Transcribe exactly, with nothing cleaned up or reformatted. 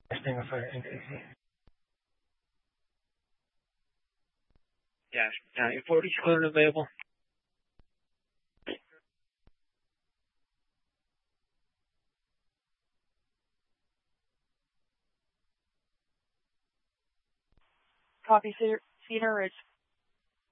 Testing of our N C C. Yeah, nine forty is clear and available. Copy, Cedar Ridge.